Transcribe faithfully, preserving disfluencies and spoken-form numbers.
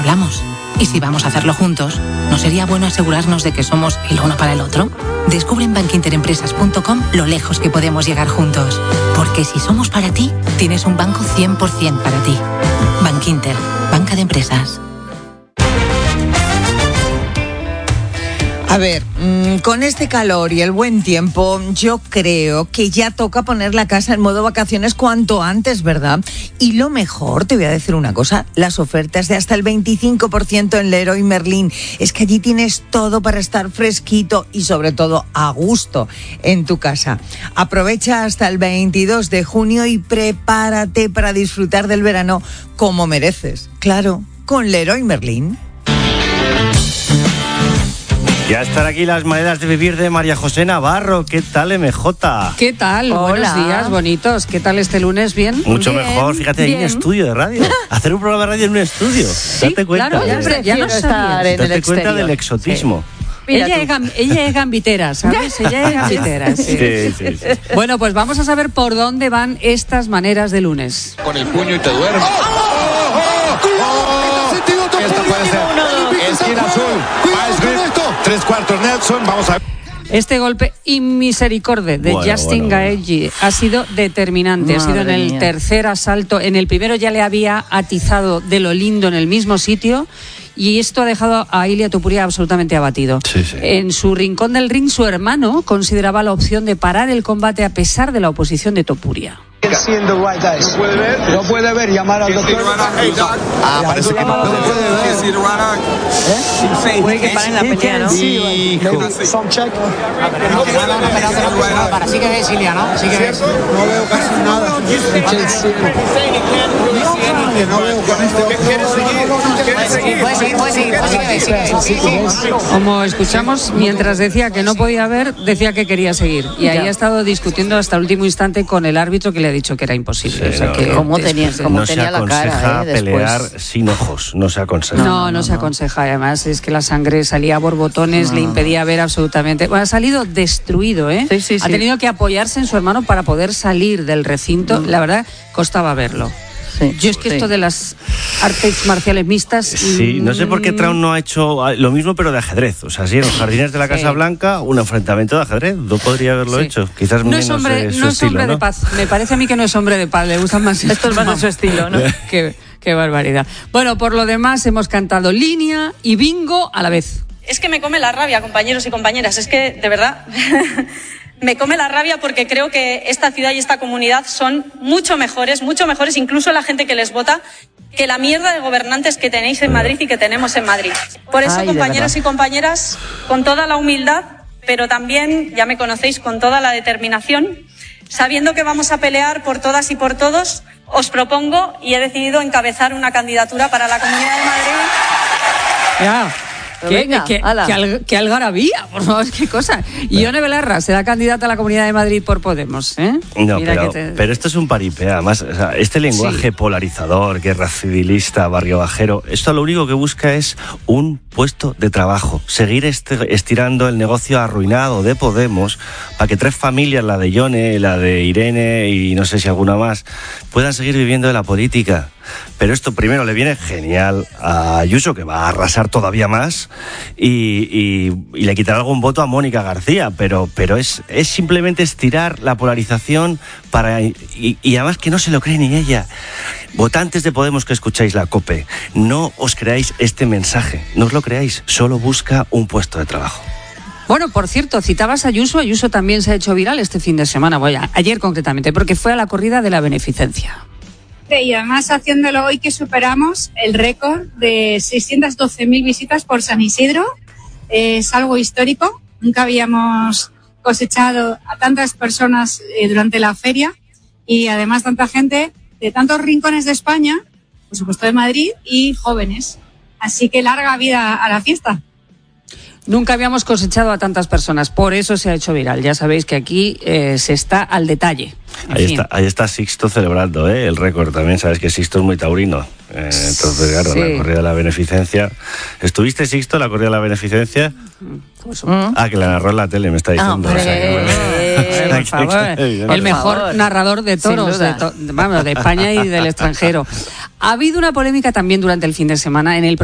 hablamos. Y si vamos a hacerlo juntos, ¿no sería bueno asegurarnos de que somos el uno para el otro? Descubre en bankinterempresas punto com lo lejos que podemos llegar juntos. Porque si somos para ti, tienes un banco cien por ciento para ti. Bankinter, banca de empresas. A ver, mmm, con este calor y el buen tiempo, yo creo que ya toca poner la casa en modo vacaciones cuanto antes, ¿verdad? Y lo mejor, te voy a decir una cosa, las ofertas de hasta el veinticinco por ciento en Leroy Merlin. Es que allí tienes todo para estar fresquito y sobre todo a gusto en tu casa. Aprovecha hasta el veintidós de junio y prepárate para disfrutar del verano como mereces. Claro, con Leroy Merlin. Ya están aquí las maneras de vivir de María José Navarro. ¿Qué tal, M J? ¿Qué tal? Hola. Buenos días, bonitos. ¿Qué tal este lunes? ¿Bien? Mucho Bien, mejor. Fíjate, bien. hay un estudio de radio. Hacer un programa de radio en un estudio. Sí, Date cuenta. claro, ya, ya, ya no estar sabías. en el Date cuenta exterior. del exotismo. Ella es, gam- ella es gambitera, ¿sabes? Ella es gambitera, sí. Sí, sí, sí. Bueno, pues vamos a saber por dónde van estas maneras de lunes. Con el puño y te duermes. Esta puede ser esquina azul. Vice Grip, tres cuartos Nelson. Vamos a ver. Este golpe inmisericorde de Bueno, Justin bueno, Gaethje ha sido determinante. Madre ha sido en el mía. tercer asalto. En el primero ya le había atizado de lo lindo en el mismo sitio. Y esto ha dejado a Ilia Topuria absolutamente abatido. Sí, sí. En su rincón del ring, su hermano consideraba la opción de parar el combate a pesar de la oposición de Topuria. No puede ver, no puede ver, llamar al doctor. Ah, parece que no puede ver. Puede que paren la pelea, ¿no? Hijo. Some check. Para sí que ves, Ilia, ¿no? Sí que ves. No veo casi nada. No veo con este. ¿Quieres seguir? Puedes seguir, puedes seguir. Sí que ves, sí que ves. Como escuchamos, mientras decía que no podía ver, decía que quería seguir. Y ahí Ya. ha estado discutiendo hasta el último instante con el árbitro, que le ha dicho que era imposible. Sí, O sea, no, que no. ¿Cómo tenía, después de- cómo No se tenía la aconseja cara, eh, después? pelear sin ojos. No se aconseja. No, no, se aconseja. Además, es que la sangre salía a borbotones, le impedía ver absolutamente. Bueno, ha salido destruido, ¿eh? Sí, sí, ha sí. tenido que apoyarse en su hermano para poder salir del recinto. La verdad, costaba verlo. Sí, Yo es que sí. esto de las artes marciales mixtas. Sí, no sé por qué Trump no ha hecho lo mismo, pero de ajedrez. O sea, sí, en los jardines de la Casa Sí. Blanca, un enfrentamiento de ajedrez. No podría haberlo Sí. hecho. Quizás no menos es hombre, eh, su no es estilo, hombre ¿no? de paz. Me parece a mí que no es hombre de paz. Le gusta más. Esto es más de su estilo, ¿no? qué, qué barbaridad. Bueno, por lo demás, hemos cantado línea y bingo a la vez. Es que me come la rabia, compañeros y compañeras. Es que, de verdad, me come la rabia porque creo que esta ciudad y esta comunidad son mucho mejores, mucho mejores, incluso la gente que les vota, que la mierda de gobernantes que tenéis en Madrid y que tenemos en Madrid. Por eso, Ay, de compañeros verdad. y compañeras, con toda la humildad, pero también, ya me conocéis, con toda la determinación, sabiendo que vamos a pelear por todas y por todos, os propongo y he decidido encabezar una candidatura para la Comunidad de Madrid. Ya. Pero ¿Qué, venga, qué- ala. qué al- qué algarabía, por favor, qué cosa. Y Ione Belarra será candidata a la Comunidad de Madrid por Podemos, ¿eh? No, Mira pero, que te- pero esto es un paripé. Además, o sea, este lenguaje Sí. polarizador, guerra civilista, barrio bajero, esto lo único que busca es un puesto de trabajo. Seguir este- estirando el negocio arruinado de Podemos para que tres familias, la de Ione, la de Irene y no sé si alguna más, puedan seguir viviendo de la política. Pero esto primero le viene genial a Ayuso, que va a arrasar todavía más, y, y- y le quitará algún voto a Mónica García, pero, pero es, es simplemente estirar la polarización para y, y además que no se lo cree ni ella. Votantes de Podemos que escucháis la COPE, no os creáis este mensaje, no os lo creáis, solo busca un puesto de trabajo. Bueno, por cierto, citabas a Ayuso. Ayuso también se ha hecho viral este fin de semana, bueno, ayer concretamente, porque fue a la corrida de la beneficencia. Y además haciéndolo hoy que superamos el récord de seiscientas doce mil visitas por San Isidro. Es algo histórico. Nunca habíamos cosechado a tantas personas eh, durante la feria y además tanta gente de tantos rincones de España, por supuesto de Madrid, y jóvenes. Así que larga vida a la fiesta. Nunca habíamos cosechado a tantas personas, por eso se ha hecho viral. Ya sabéis que aquí eh, se está al detalle. En Ahí fin. está, ahí está Sixto celebrando ¿eh? el récord también, sabes que Sixto es muy taurino. Eh, entonces, claro, Sí. la corrida de la beneficencia. ¿Estuviste, Sixto, en la corrida de la beneficencia? Ah, que la narró en la tele, me está diciendo. hombre. O sea, que no me- Eh, por favor, el mejor favor. narrador de toros Sin de, duda. to- vamos, de España y del extranjero. Ha habido una polémica también durante el fin de semana en el